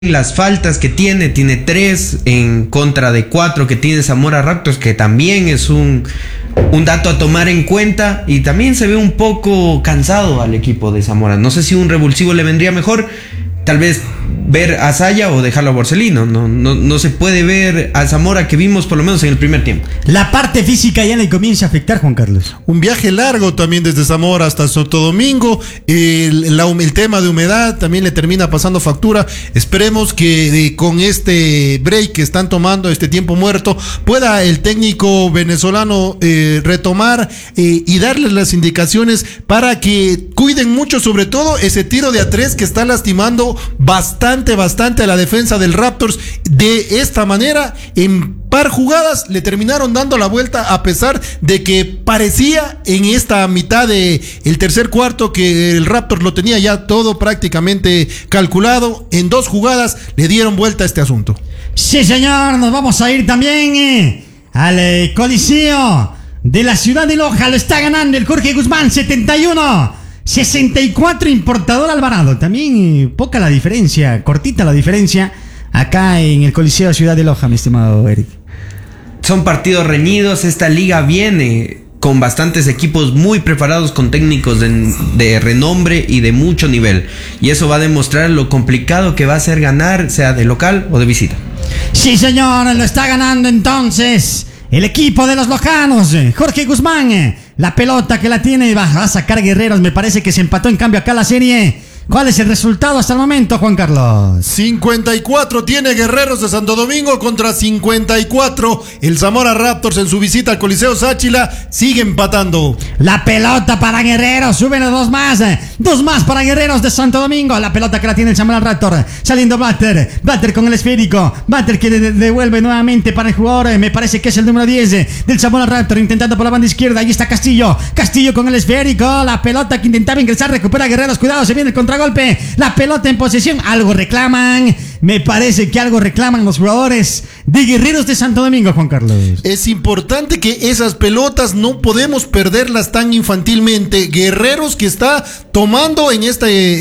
las faltas que tiene 3 en contra de 4 que tiene Zamora Raptors, que también es un dato a tomar en cuenta, y también se ve un poco cansado al equipo de Zamora. No sé si un revulsivo le vendría mejor, tal vez ver a Saya o dejarlo a Borselino. No se puede ver a Zamora que vimos por lo menos en el primer tiempo. La parte física ya le comienza a afectar, Juan Carlos. Un viaje largo también desde Zamora hasta Santo Domingo. El tema de humedad también le termina pasando factura. Esperemos que con este break que están tomando, este tiempo muerto, pueda el técnico venezolano retomar y darles las indicaciones para que cuiden mucho, sobre todo ese tiro de A3 que está lastimando bastante a la defensa del Raptors. De esta manera, en par jugadas le terminaron dando la vuelta, a pesar de que parecía en esta mitad de el tercer cuarto que el Raptors lo tenía ya todo prácticamente calculado. En 2 jugadas le dieron vuelta a este asunto. Sí, señor, nos vamos a ir también al Coliseo de la ciudad de Loja. Lo está ganando el Jorge Guzmán, 71-64, Importador Alvarado. También poca la diferencia, cortita la diferencia acá en el Coliseo de Ciudad de Loja, mi estimado Eric. Son partidos reñidos. Esta liga viene con bastantes equipos muy preparados, con técnicos de renombre y de mucho nivel, y eso va a demostrar lo complicado que va a ser ganar, sea de local o de visita. Sí, señor, lo está ganando entonces el equipo de los lojanos. Jorge Guzmán, la pelota que la tiene, va a sacar Guerreros. Me parece que se empató en cambio acá la serie. ¿Cuál es el resultado hasta el momento, Juan Carlos? 54 tiene Guerreros de Santo Domingo contra 54 el Zamora Raptors en su visita al Coliseo Sáchila. Sigue empatando. La pelota para Guerreros, suben a 2 más para Guerreros de Santo Domingo. La pelota que la tiene el Zamora Raptors, saliendo Blatter con el esférico, Blatter que devuelve nuevamente para el jugador, me parece que es el número 10 del Zamora Raptors, intentando por la banda izquierda. Ahí está Castillo con el esférico, la pelota que intentaba ingresar, recupera Guerreros, cuidado, se viene el contragolpe. La pelota en posesión, algo reclaman. Me parece que algo reclaman los jugadores de Guerreros de Santo Domingo, Juan Carlos. Es importante que esas pelotas no podemos perderlas tan infantilmente. Guerreros que está tomando en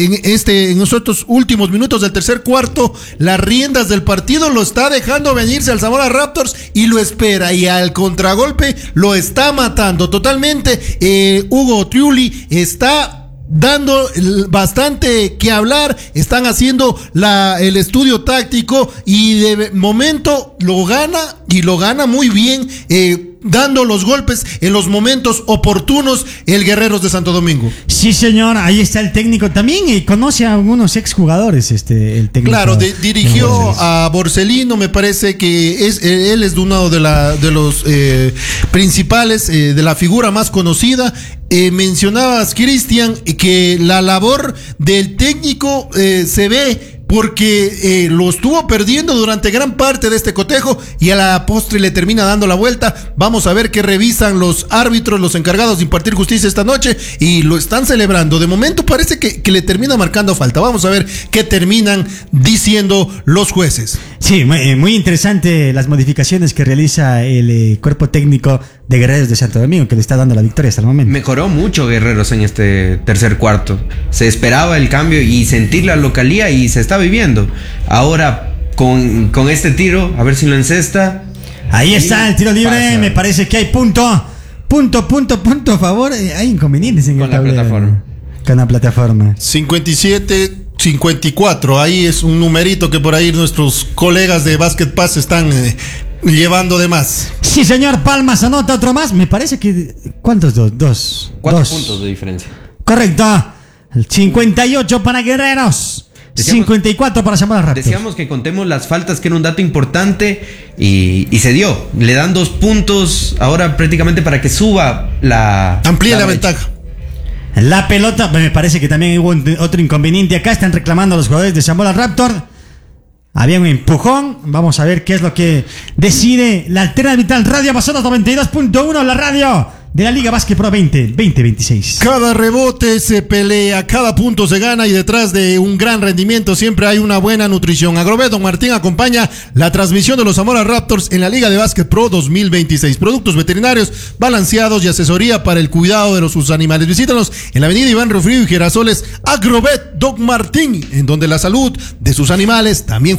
estos últimos minutos del tercer cuarto las riendas del partido, lo está dejando venirse al Zamora Raptors y lo espera, y al contragolpe lo está matando totalmente. Hugo Triuli está dando bastante que hablar, están haciendo el estudio táctico y de momento lo gana muy bien, dando los golpes en los momentos oportunos el Guerreros de Santo Domingo. Sí, señor, ahí está el técnico también, y conoce a algunos exjugadores, el técnico. Claro, dirigió a Borselino, me parece que él es uno de los principales, de la figura más conocida. Mencionabas, Cristian, que la labor del técnico se ve porque lo estuvo perdiendo durante gran parte de este cotejo y a la postre le termina dando la vuelta. Vamos a ver qué revisan los árbitros, los encargados de impartir justicia esta noche, y lo están celebrando. De momento parece que le termina marcando falta. Vamos a ver qué terminan diciendo los jueces. Sí, muy interesante las modificaciones que realiza el cuerpo técnico de Guerreros de Santo Domingo, que le está dando la victoria hasta el momento. Mejoró mucho Guerreros en este tercer cuarto. Se esperaba el cambio y sentir la localía, y se está viviendo. Ahora con este tiro, a ver si lo encesta. Ahí está el tiro libre, pasa. Me parece que hay punto a favor. Hay inconvenientes en el tablero. Con la plataforma. 57-54, ahí es un numerito que por ahí nuestros colegas de Basket Pass están llevando de más. Sí, señor, Palmas anota otro más. Me parece que... ¿Cuántos? 2. 4 puntos de diferencia. Correcto. 58 para Guerreros. 54 para Zamora Raptors. Decíamos que contemos las faltas, que era un dato importante, y se dio. Le dan 2 puntos ahora prácticamente para que suba amplíe la ventaja. La pelota, me parece que también hubo otro inconveniente acá. Están reclamando a los jugadores de Zamora Raptors. Había un empujón. Vamos a ver qué es lo que decide la alterna vital. Radio Amazonas 92.1, la radio de la Liga Básquet Pro 2026. Cada rebote se pelea, cada punto se gana y detrás de un gran rendimiento siempre hay una buena nutrición. Agrobet Don Martín acompaña la transmisión de los Zamora Raptors en la Liga de Básquet Pro 2026. Productos veterinarios balanceados y asesoría para el cuidado de sus animales. Visítanos en la avenida Iván Rufrío y Girasoles. Agrobet Don Martín, en donde la salud de sus animales también